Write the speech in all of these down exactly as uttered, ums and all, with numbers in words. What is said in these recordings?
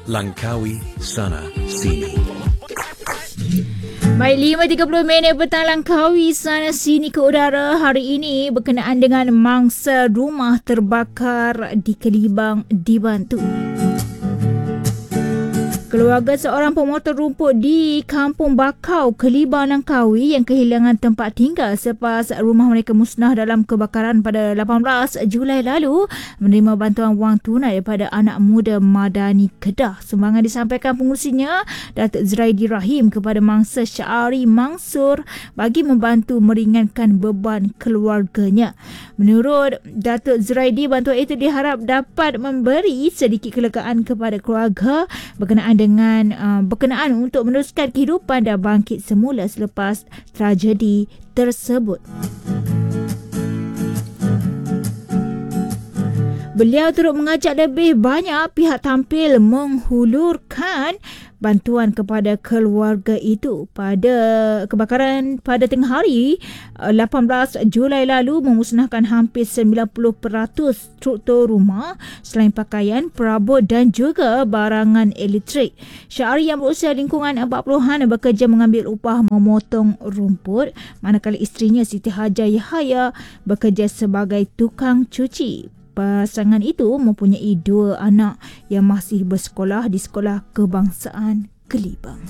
Langkawi sana sini. Baik, lima tiga puluh minit petang Langkawi sana sini ke udara hari ini berkenaan dengan mangsa rumah terbakar di Kelibang dibantu. Keluarga seorang pemotor rumput di Kampung Bakau, Kelibang, Langkawi yang kehilangan tempat tinggal selepas rumah mereka musnah dalam kebakaran pada lapan belas Julai lalu menerima bantuan wang tunai daripada anak muda Madani Kedah. Sumbangan disampaikan pengurusinya, Datuk Zuraidi Rahim, kepada mangsa Syahri Mansur bagi membantu meringankan beban keluarganya. Menurut Datuk Zuraidi, bantuan itu diharap dapat memberi sedikit kelegaan kepada keluarga berkenaan dengan uh, berkenaan untuk meneruskan kehidupan dan bangkit semula selepas tragedi tersebut. Beliau turut mengajak lebih banyak pihak tampil menghulurkan bantuan kepada keluarga itu. Pada kebakaran pada tengah hari lapan belas Julai lalu memusnahkan hampir sembilan puluh peratus struktur rumah selain pakaian, perabot dan juga barangan elektrik. Syahri yang berusia lingkungan empat puluhan bekerja mengambil upah memotong rumput, manakala isterinya Siti Hajar Yahaya bekerja sebagai tukang cuci. Pasangan itu mempunyai dua anak yang masih bersekolah di Sekolah Kebangsaan Kelibang.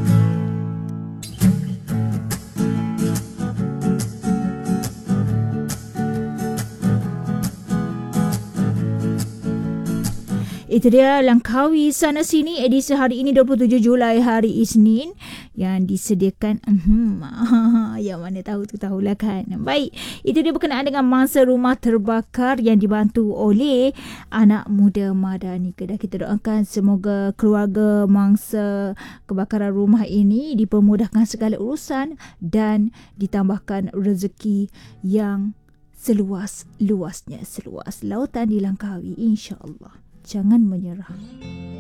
Itu dia Langkawi sana sini edisi hari ini dua puluh tujuh Julai hari Isnin yang disediakan hmm, yang mana tahu tu tahulah kan. Baik, itu dia berkenaan dengan mangsa rumah terbakar yang dibantu oleh anak muda Madani Kedah. Kita doakan semoga keluarga mangsa kebakaran rumah ini dipermudahkan segala urusan dan ditambahkan rezeki yang seluas-luasnya, seluas lautan di Langkawi, insya-Allah. Jangan menyerah.